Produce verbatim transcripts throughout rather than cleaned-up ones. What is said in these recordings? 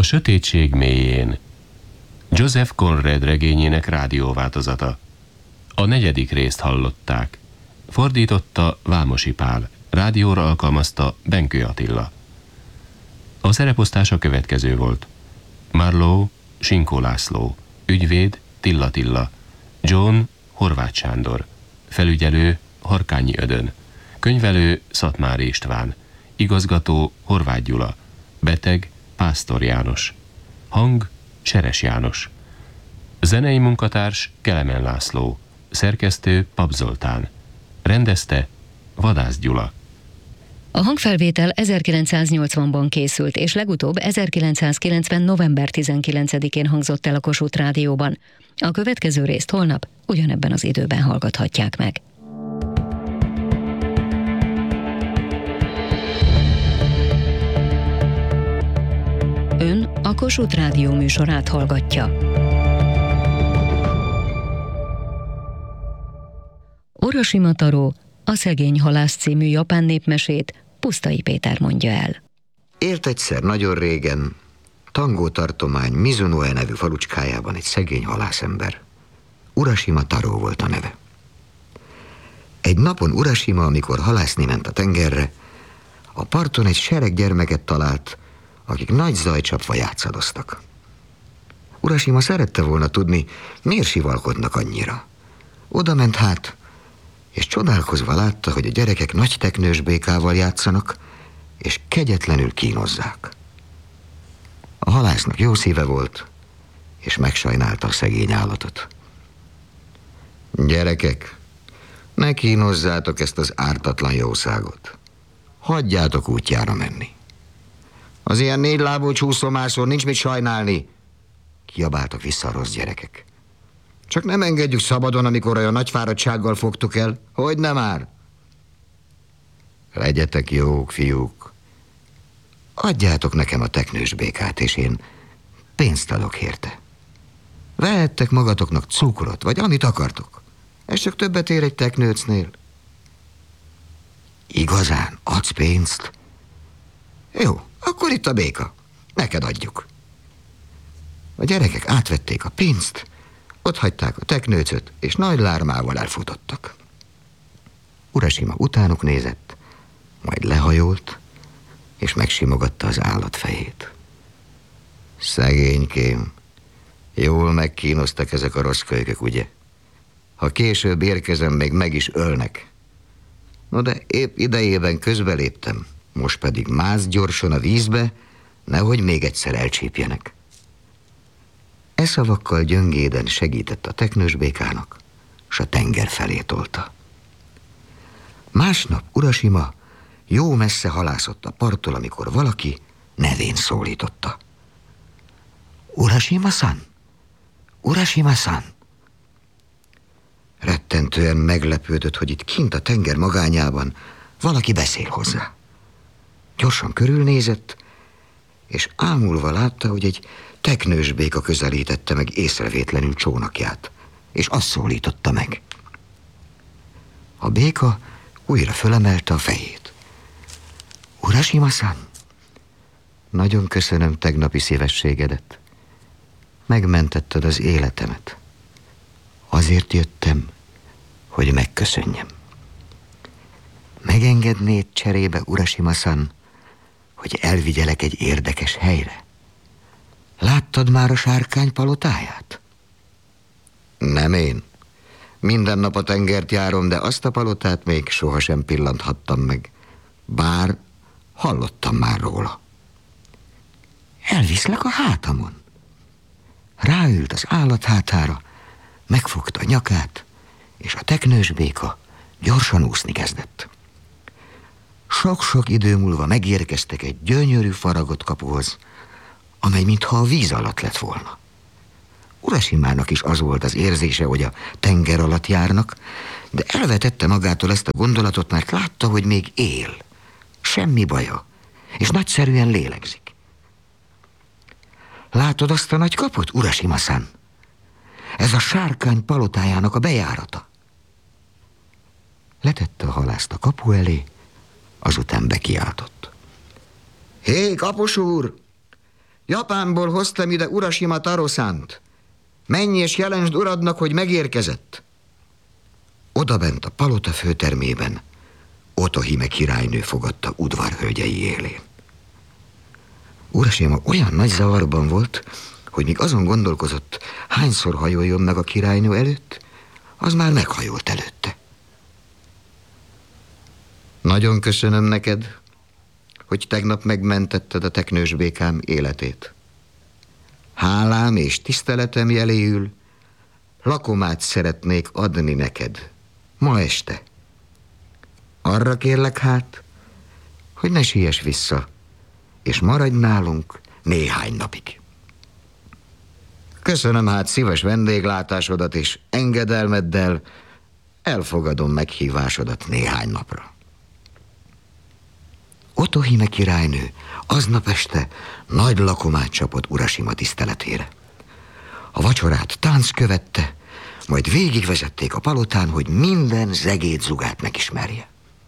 A sötétség mélyén. Joseph Conrad regényének rádióváltozata. A negyedik részt hallották. Fordította Vámosi Pál. Rádióra alkalmazta Benkő Attila. A szereposztás a következő volt. Marlowe, Sinkó László. Ügyvéd, Tilla Tilla. John, Horváth Sándor. Felügyelő, Harkányi Ödön. Könyvelő, Szatmári István. Igazgató, Horváth Gyula. Beteg, Pásztor János. Hang, Seres János. Zenei munkatárs, Kelemen László. Szerkesztő, Pap Zoltán. Rendezte, Vadász Gyula. A hangfelvétel ezerkilencszáznyolcvanban készült, és legutóbb ezerkilencszázkilencven. november tizenkilencedikén hangzott el a Kossuth Rádióban. A következő részt holnap ugyanebben az időben hallgathatják meg. Ön a Kossuth Rádió műsorát hallgatja. Urashima Taro, a Szegény halász című japán népmesét Pusztai Péter mondja el. Élt egyszer nagyon régen Tangó tartomány Mizunoe nevű falucskájában egy szegény halászember. Urashima Taro volt a neve. Egy napon Urashima, amikor halászni ment a tengerre, a parton egy sereg gyermeket talált, akik nagy zajcsapva játszadoztak. Urashima szerette volna tudni, miért sivalkodnak annyira. Oda ment hát, és csodálkozva látta, hogy a gyerekek nagy teknős békával játszanak, és kegyetlenül kínozzák. A halásznak jó szíve volt, és megsajnálta a szegény állatot. Gyerekek, ne kínozzátok ezt az ártatlan jószágot. Hagyjátok útjára menni. Az ilyen négylábú csúszómászón nincs mit sajnálni, kiabáltak vissza a rossz gyerekek. Csak nem engedjük szabadon, amikor olyan nagy fáradtsággal fogtuk el. Hogy nem már? Legyetek jók, fiúk. Adjátok nekem a teknős békát, és én pénzt adok érte. Vehettek magatoknak cukrot, vagy amit akartok. Ez csak többet ér egy teknőcnél. Igazán? Adsz pénzt? Jó, akkor itt a béka. Neked adjuk. A gyerekek átvették a pénzt, ott hagyták a teknőcöt, és nagy lármával elfutottak. Urashima utánuk nézett, majd lehajolt, és megsimogatta az állat fejét. Szegénykém, jól megkínoztak ezek a rossz kölykök, ugye? Ha később érkezem, még meg is ölnek. No de épp idejében közbeléptem, most pedig mász gyorsan a vízbe, nehogy még egyszer elcsípjenek. E szavakkal gyöngéden segített a teknős békának, s a tenger felé tolta. Másnap Urashima jó messze halászott a parttól, amikor valaki nevén szólította. Urashima-san! Urashima-san! Rettentően meglepődött, hogy itt kint a tenger magányában valaki beszél hozzá. Gyorsan körülnézett, és ámulva látta, hogy egy teknős béka közelítette meg észrevétlenül csónakját, és azt szólította meg. A béka újra fölemelte a fejét. Urashima-san, nagyon köszönöm tegnapi szívességedet. Megmentetted az életemet. Azért jöttem, hogy megköszönjem. Megengednéd cserébe, Urashima-san, hogy elvigyelek egy érdekes helyre? Láttad már a sárkány palotáját? Nem én. Minden nap a tengert járom, de azt a palotát még sohasem pillanthattam meg. Bár hallottam már róla. Elviszlek a hátamon. Ráült az állat hátára, megfogta a nyakát, és a teknős béka gyorsan úszni kezdett. Sok-sok idő múlva megérkeztek egy gyönyörű faragott kapuhoz, amely mintha a víz alatt lett volna. Urashimának is az volt az érzése, hogy a tenger alatt járnak, de elvetette magától ezt a gondolatot, mert látta, hogy még él. Semmi baja, és nagyszerűen lélegzik. Látod azt a nagy kaput, Urashima-san? Ez a sárkány palotájának a bejárata. Letette a halászt a kapu elé, azután bekiáltott. Hé, kapus úr! Japánból hoztam ide Urashima Taro-szánt. Menj és jelentsd uradnak, hogy megérkezett. Odabent a palota főtermében Otohime királynő fogadta udvarhölgyei élén. Urashima olyan nagy zavarban volt, hogy míg azon gondolkozott, hányszor hajoljon meg a királynő előtt, az már meghajolt előtte. Nagyon köszönöm neked, hogy tegnap megmentetted a teknős békám életét. Hálám és tiszteletem jeléül lakomát szeretnék adni neked ma este. Arra kérlek hát, hogy ne siess vissza, és maradj nálunk néhány napig. Köszönöm hát szíves vendéglátásodat, és engedelmeddel elfogadom meghívásodat néhány napra. Otohime királynő aznap este nagy lakomát csapott Urashima tiszteletére. A vacsorát tánc követte, majd végigvezették a palotán, hogy minden zegédzugát megismerje.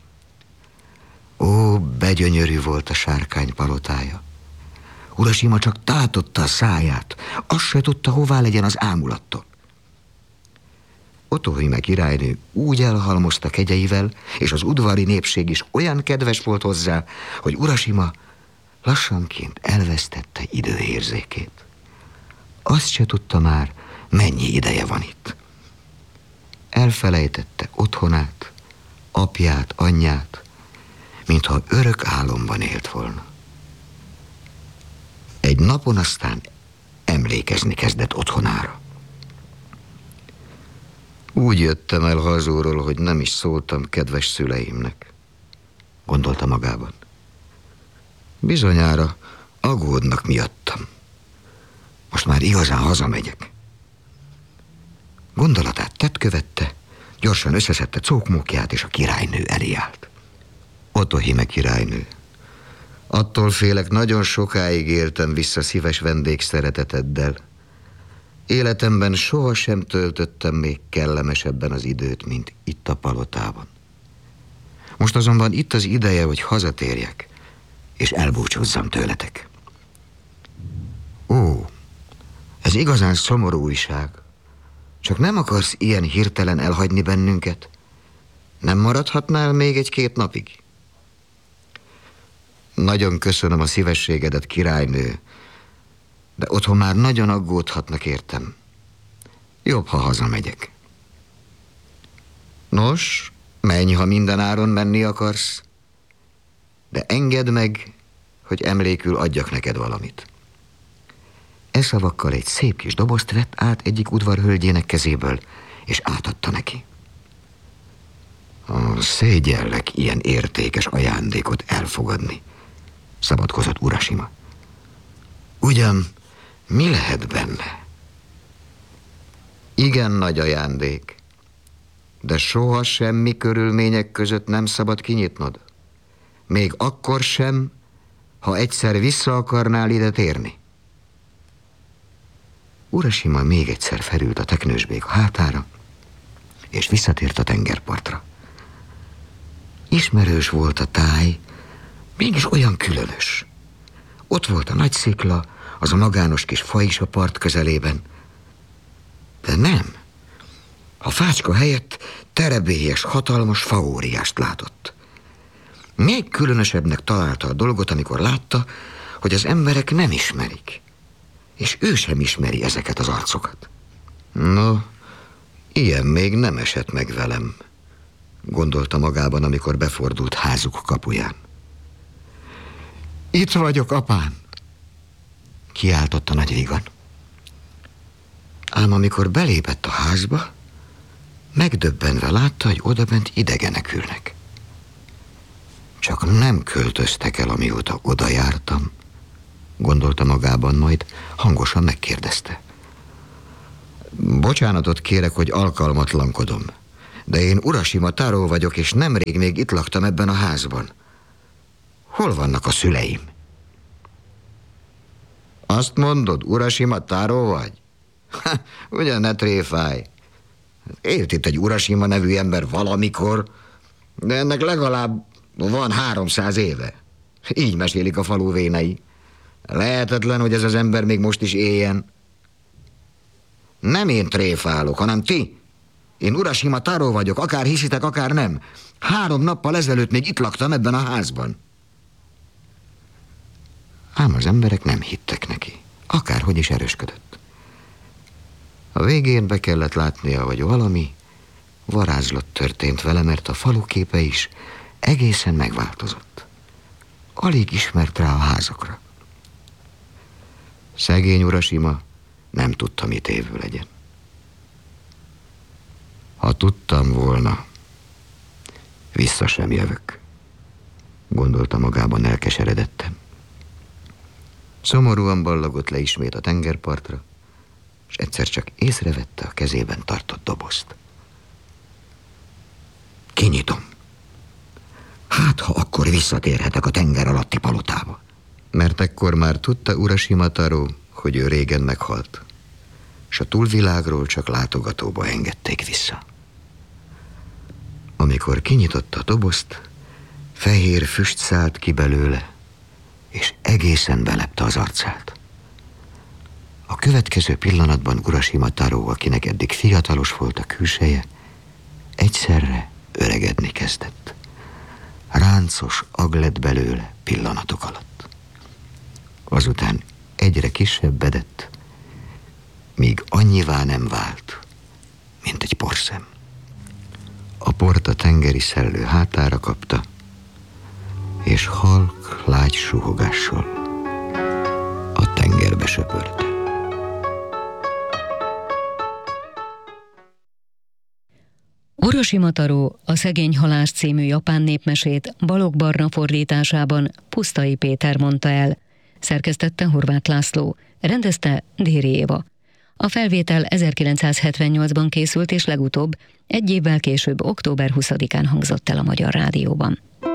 Ó, begyönyörű volt a sárkány palotája. Urashima csak tátotta a száját, azt se tudta, hová legyen az ámulattól. Otohime királynő úgy elhalmozta kegyeivel, és az udvari népség is olyan kedves volt hozzá, hogy Urashima lassanként elvesztette időérzékét. Azt se tudta már, mennyi ideje van itt. Elfelejtette otthonát, apját, anyját, mintha örök álomban élt volna. Egy napon aztán emlékezni kezdett otthonára. Úgy jöttem el hazúról, hogy nem is szóltam kedves szüleimnek, gondolta magában. Bizonyára aggódnak miattam. Most már igazán hazamegyek. Gondolatát tett követte, gyorsan összeszedte cókmókját, és a királynő elé állt. Otohime királynő, attól félek, nagyon sokáig éltem vissza szíves vendégszereteteddel. Életemben sohasem töltöttem még kellemesebben az időt, mint itt a palotában. Most azonban itt az ideje, hogy hazatérjek, és elbúcsúzzam tőletek. Ó, ez igazán szomorú újság. Csak nem akarsz ilyen hirtelen elhagyni bennünket? Nem maradhatnál még egy-két napig? Nagyon köszönöm a szívességedet, királynő, de otthon már nagyon aggódhatnak értem. Jobb, ha hazamegyek. Nos, menj, ha minden áron menni akarsz, de engedd meg, hogy emlékül adjak neked valamit. E szavakkal egy szép kis dobozt vett át egyik udvarhölgyének kezéből, és átadta neki. Ó, szégyellek ilyen értékes ajándékot elfogadni, szabadkozott Urashima. Ugyan, mi lehet benne? Igen nagy ajándék, de soha semmi körülmények között nem szabad kinyitnod. Még akkor sem, ha egyszer vissza akarnál ide térni. Urashima még egyszer felült a teknősbék hátára, és visszatért a tengerpartra. Ismerős volt a táj, mégis olyan különös. Ott volt a nagy szikla, az a magános kis fa is a part közelében. De nem. A fácska helyett terebélyes, hatalmas faóriást látott. Még különösebbnek találta a dolgot, amikor látta, hogy az emberek nem ismerik, és ő sem ismeri ezeket az arcokat. No, ilyen még nem esett meg velem, gondolta magában, amikor befordult házuk kapuján. Itt vagyok, apám, kiáltotta nagy vígan. Ám amikor belépett a házba, megdöbbenve látta, hogy odabent idegenek ülnek. Csak nem költöztek el, amióta oda jártam, gondolta magában, majd hangosan megkérdezte. Bocsánatot kérek, hogy alkalmatlankodom, de én Urashima Taro vagyok, és nemrég még itt laktam ebben a házban. Hol vannak a szüleim? Azt mondod, Urashima Taro vagy? Ha, ugyan ne tréfálj. Élt itt egy Urashima nevű ember valamikor, de ennek legalább van háromszáz éve. Így mesélik a falu vénei. Lehetetlen, hogy ez az ember még most is éljen. Nem én tréfálok, hanem ti. Én Urashima Taro vagyok, akár hiszitek, akár nem. Három nappal ezelőtt még itt laktam ebben a házban. Ám az emberek nem hittek neki, akárhogy is erősködött. A végén be kellett látnia, hogy valami varázslat történt vele, mert a falu képe is egészen megváltozott. Alig ismert rá a házakra. Szegény Urashima nem tudta, mit évő legyen. Ha tudtam volna, vissza sem jövök, gondolta magában elkeseredettem. Szomorúan ballagott le ismét a tengerpartra, és egyszer csak észrevette a kezében tartott dobozt. Kinyitom. Hát, ha akkor visszatérhetek a tenger alatti palotába. Mert ekkor már tudta Urashima Taro, hogy ő régen meghalt, és a túlvilágról csak látogatóba engedték vissza. Amikor kinyitotta a dobozt, fehér füst szállt ki belőle, és egészen belepte az arcát. A következő pillanatban Urashima Taro, akinek eddig fiatalos volt a külseje, egyszerre öregedni kezdett. Ráncos ag lett belőle pillanatok alatt. Azután egyre kisebbedett, míg annyivá nem vált, mint egy porszem. A port a tengeri szellő hátára kapta, és halk, lágy suhogással a tengerbe söpörte. Urashima Taro a Szegény halász című japán népmesét Balogh Barna fordításában Pusztai Péter mondta el. Szerkesztette Horváth László, rendezte Déri Éva. A felvétel ezerkilencszázhetvennyolcban készült, és legutóbb egy évvel később október huszadikán hangzott el a Magyar Rádióban.